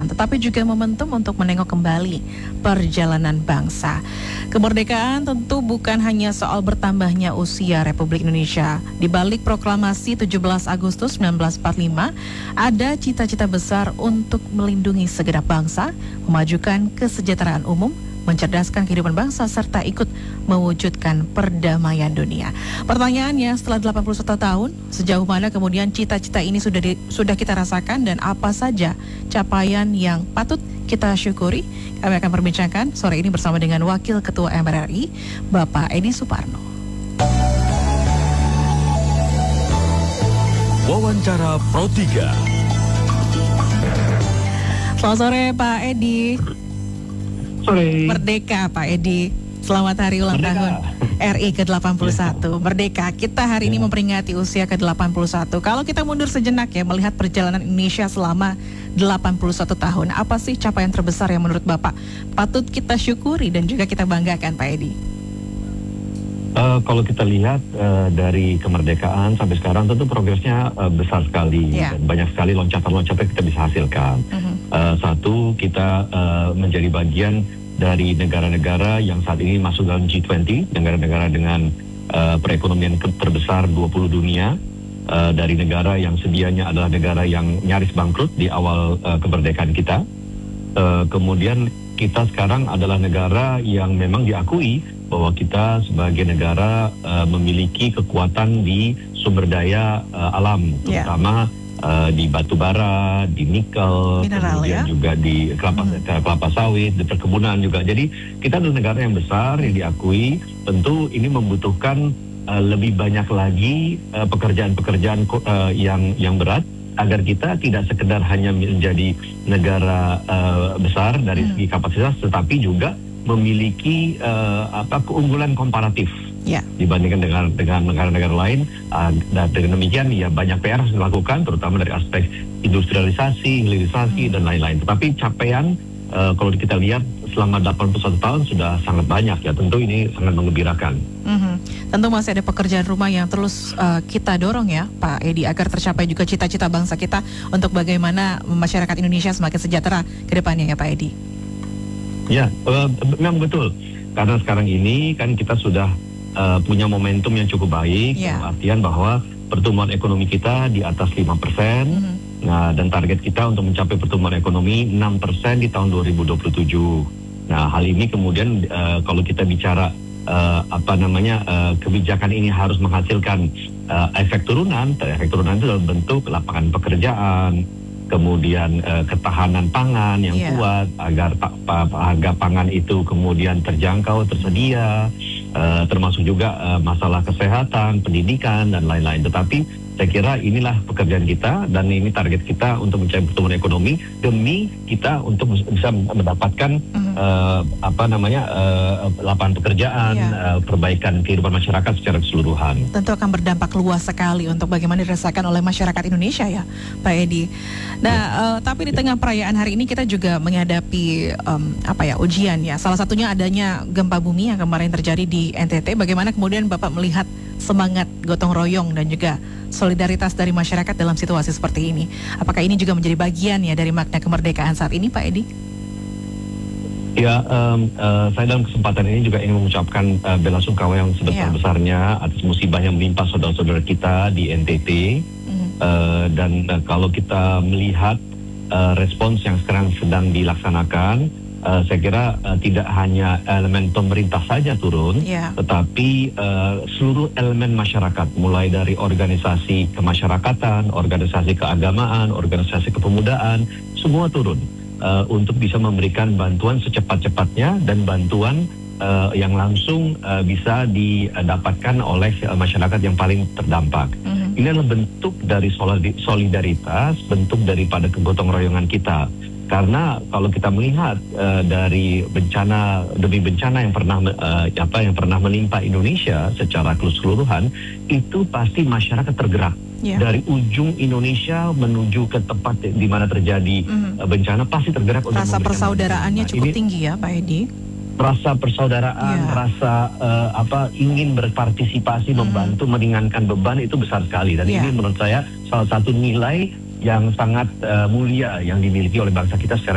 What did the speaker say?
tetapi juga momentum untuk menengok kembali perjalanan bangsa. Kemerdekaan tentu bukan hanya soal bertambahnya usia Republik Indonesia. Di balik proklamasi 17 Agustus 1945, ada cita-cita besar untuk melindungi segenap bangsa, memajukan kesejahteraan umum, mencerdaskan kehidupan bangsa, serta ikut mewujudkan perdamaian dunia. Pertanyaannya, setelah 81 tahun, sejauh mana kemudian cita-cita ini sudah kita rasakan dan apa saja capaian yang patut kita syukuri? Kami akan perbincangkan sore ini bersama dengan Wakil Ketua MPR RI, Bapak Edi Suparno. Wawancara Pro 3. Selamat sore Pak Edi. Sore. Merdeka Pak Edi. Selamat hari ulang tahun RI ke-81. Merdeka. Kita hari ini memperingati usia ke-81. Kalau kita mundur sejenak ya, melihat perjalanan Indonesia selama 81 tahun, apa sih capaian terbesar yang menurut Bapak patut kita syukuri dan juga kita banggakan, Pak Edi? Kalau kita lihat dari kemerdekaan sampai sekarang, tentu progresnya besar sekali dan banyak sekali loncatan-loncatan kita bisa hasilkan. Satu, kita menjadi bagian dari negara-negara yang saat ini masuk dalam G20, negara-negara dengan perekonomian terbesar 20 dunia, dari negara yang sedianya adalah negara yang nyaris bangkrut di awal kemerdekaan kita. Kemudian kita sekarang adalah negara yang memang diakui bahwa kita sebagai negara memiliki kekuatan di sumber daya alam, terutama di batu bara, di nikel, mineral, kemudian juga di kelapa sawit, di perkebunan juga. Jadi kita adalah negara yang besar yang diakui. Tentu ini membutuhkan lebih banyak lagi pekerjaan-pekerjaan yang berat agar kita tidak sekedar hanya menjadi negara besar dari segi kapasitas, tetapi juga memiliki keunggulan komparatif. Dibandingkan dengan negara-negara lain. Dan dengan demikian ya banyak PR harus dilakukan, terutama dari aspek industrialisasi, hilirisasi dan lain-lain. Tetapi capaian kalau kita lihat selama 81 tahun sudah sangat banyak ya, tentu ini sangat menggembirakan. Tentu masih ada pekerjaan rumah yang terus kita dorong ya Pak Edi, agar tercapai juga cita-cita bangsa kita untuk bagaimana masyarakat Indonesia semakin sejahtera ke depannya ya Pak Edi. Ya, memang betul. Karena sekarang ini kan kita sudah punya momentum yang cukup baik, artian bahwa pertumbuhan ekonomi kita di atas 5%, nah dan target kita untuk mencapai pertumbuhan ekonomi 6% di tahun 2027. Nah hal ini kemudian kalau kita bicara kebijakan ini harus menghasilkan efek turunan itu dalam bentuk lapangan pekerjaan, kemudian ketahanan pangan yang kuat agar harga pangan itu kemudian terjangkau, tersedia, termasuk juga masalah kesehatan, pendidikan dan lain-lain. Tetapi saya kira inilah pekerjaan kita dan ini target kita untuk mencapai pertumbuhan ekonomi demi kita untuk bisa mendapatkan lapangan pekerjaan, perbaikan kehidupan masyarakat secara keseluruhan. Tentu akan berdampak luas sekali untuk bagaimana dirasakan oleh masyarakat Indonesia ya Pak Edi. Nah, tapi di tengah perayaan hari ini kita juga menghadapi ujian ya. Salah satunya adanya gempa bumi yang kemarin terjadi di NTT. Bagaimana kemudian Bapak melihat semangat gotong royong dan juga solidaritas dari masyarakat dalam situasi seperti ini? Apakah ini juga menjadi bagian ya dari makna kemerdekaan saat ini Pak Edi? Ya, saya dalam kesempatan ini juga ingin mengucapkan bela sungkawa yang sebesar-besarnya atas musibah yang menimpa saudara-saudara kita di NTT. Dan kalau kita melihat respons yang sekarang sedang dilaksanakan, saya kira tidak hanya elemen pemerintah saja turun, tetapi seluruh elemen masyarakat, mulai dari organisasi kemasyarakatan, organisasi keagamaan, organisasi kepemudaan, semua turun untuk bisa memberikan bantuan secepat-cepatnya dan bantuan yang langsung bisa didapatkan oleh masyarakat yang paling terdampak. Ini adalah bentuk dari solidaritas, bentuk daripada kegotong royongan kita. Karena kalau kita melihat dari bencana demi bencana yang pernah menimpa Indonesia secara keseluruhan, itu pasti masyarakat tergerak. Dari ujung Indonesia menuju ke tempat di mana terjadi bencana pasti tergerak. Rasa persaudaraannya cukup tinggi ya Pak Edi. Rasa persaudaraan, rasa ingin berpartisipasi, membantu meringankan beban itu besar sekali. Dan ini menurut saya salah satu nilai yang sangat mulia yang dimiliki oleh bangsa kita secara